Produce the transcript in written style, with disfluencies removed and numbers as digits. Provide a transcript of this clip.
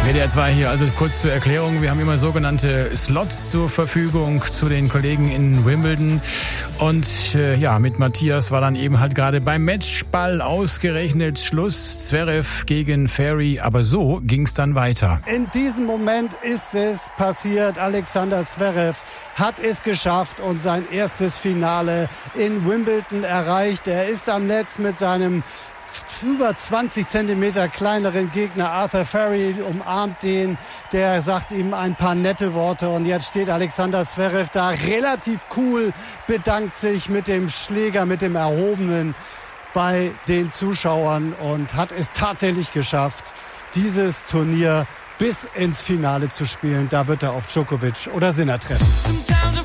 WDR 2 hier, also kurz zur Erklärung. Wir haben immer sogenannte Slots zur Verfügung zu den Kollegen in Wimbledon. Und mit Matthias war dann eben halt gerade beim Matchball ausgerechnet Schluss. Zverev gegen Ferry, aber so ging es dann weiter. In diesem Moment ist es passiert. Alexander Zverev hat es geschafft und sein erstes Finale in Wimbledon erreicht. Er ist am Netz mit seinem über 20 Zentimeter kleineren Gegner Arthur Ferry, umarmt den, der sagt ihm ein paar nette Worte und jetzt steht Alexander Zverev da relativ cool, bedankt sich mit dem Schläger, mit dem Erhobenen bei den Zuschauern und hat es tatsächlich geschafft, dieses Turnier bis ins Finale zu spielen. Da wird er auf Djokovic oder Sinner treffen.